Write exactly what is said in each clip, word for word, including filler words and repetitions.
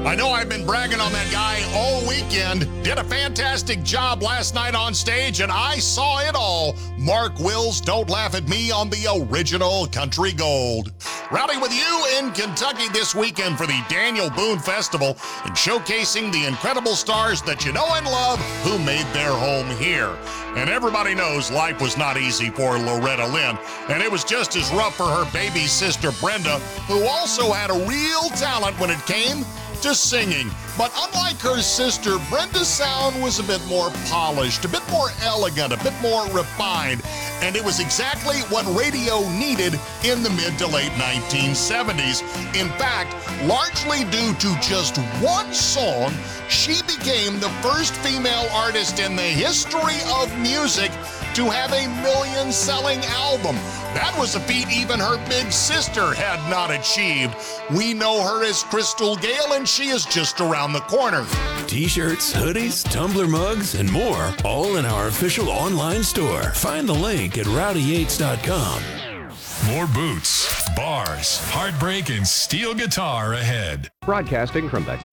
I know I've been bragging on that guy all weekend. Did a fantastic job last night on stage, and I saw it all. Mark Wills, Don't Laugh at Me on the original Country Gold. Rowdy with you in Kentucky this weekend for the Daniel Boone Festival and showcasing the incredible stars that you know and love who made their home here. And everybody knows life was not easy for Loretta Lynn, and it was just as rough for her baby sister Brenda, who also had a real talent when it came to singing. But unlike her sister, Brenda's sound was a bit more polished, a bit more elegant, a bit more refined, and it was exactly what radio needed in the mid to late nineteen seventies. In fact, largely due to just one song, she became the first female artist in the history of music to have a million-selling album. That was a feat even her big sister had not achieved. We know her as Crystal Gayle, and she is just around the corner. T-shirts, hoodies, tumbler mugs, and more, all in our official online store. Find the link at rowdy yates dot com. More boots, bars, heartbreak, and steel guitar ahead. Broadcasting from the...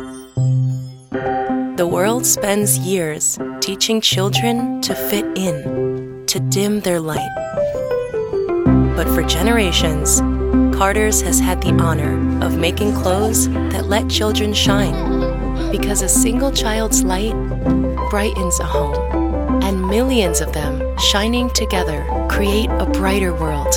The world spends years teaching children to fit in, to dim their light. But for generations, Carter's has had the honor of making clothes that let children shine. Because a single child's light brightens a home, and millions of them shining together create a brighter world.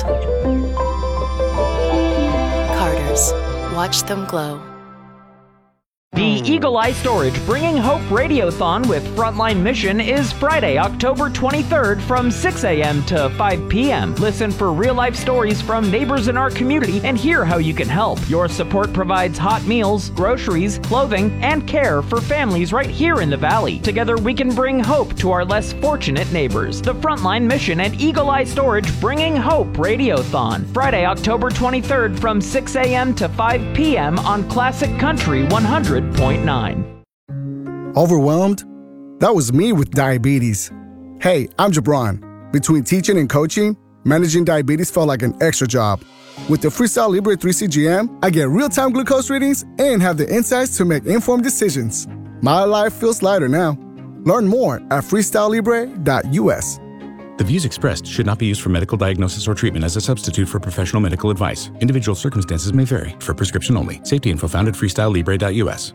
Carter's. Watch them glow. The Eagle Eye Storage Bringing Hope Radiothon with Frontline Mission is Friday, October twenty-third from six a.m. to five p.m. Listen for real-life stories from neighbors in our community and hear how you can help. Your support provides hot meals, groceries, clothing, and care for families right here in the Valley. Together we can bring hope to our less fortunate neighbors. The Frontline Mission and Eagle Eye Storage Bringing Hope Radiothon, Friday, October twenty-third from six a.m. to five p.m. on Classic Country one hundred point nine. Overwhelmed? That was me with diabetes. Hey, I'm Jabron. Between teaching and coaching, managing diabetes felt like an extra job. With the Freestyle Libre three C G M, I get real-time glucose readings and have the insights to make informed decisions. My life feels lighter now. Learn more at freestyle libre dot u s. The views expressed should not be used for medical diagnosis or treatment as a substitute for professional medical advice. Individual circumstances may vary. For prescription only. Safety info found at freestyle libre dot u s.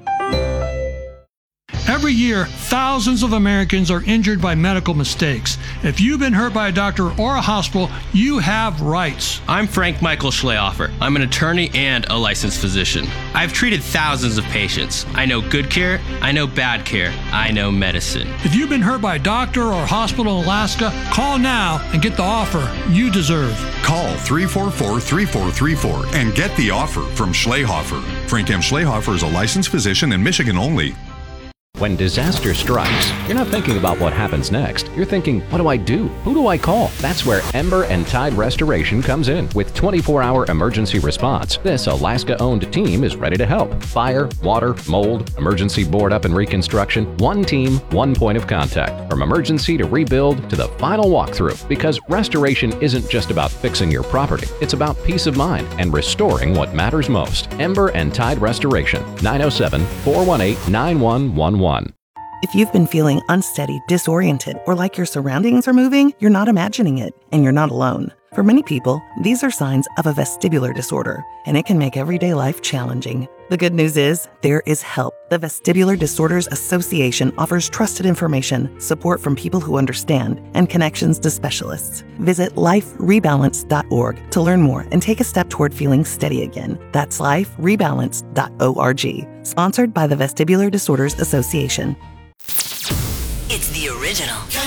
Every year, thousands of Americans are injured by medical mistakes. If you've been hurt by a doctor or a hospital, you have rights. I'm Frank Michael Schlehofer. I'm an attorney and a licensed physician. I've treated thousands of patients. I know good care, I know bad care, I know medicine. If you've been hurt by a doctor or a hospital in Alaska, call now and get the offer you deserve. Call three four four, three four three four and get the offer from Schlehofer. Frank M. Schlehofer is a licensed physician in Michigan only. When disaster strikes, you're not thinking about what happens next. You're thinking, what do I do? Who do I call? That's where Ember and Tide Restoration comes in. With twenty-four hour emergency response, this Alaska-owned team is ready to help. Fire, water, mold, emergency board up and reconstruction. One team, one point of contact. From emergency to rebuild to the final walkthrough. Because restoration isn't just about fixing your property. It's about peace of mind and restoring what matters most. Ember and Tide Restoration. nine oh seven, four one eight, nine one one one. If you've been feeling unsteady, disoriented, or like your surroundings are moving, you're not imagining it, and you're not alone. For many people, these are signs of a vestibular disorder, and it can make everyday life challenging. The good news is, there is help. The Vestibular Disorders Association offers trusted information, support from people who understand, and connections to specialists. Visit life rebalance dot org to learn more and take a step toward feeling steady again. That's life rebalance dot org. Sponsored by the Vestibular Disorders Association. It's the original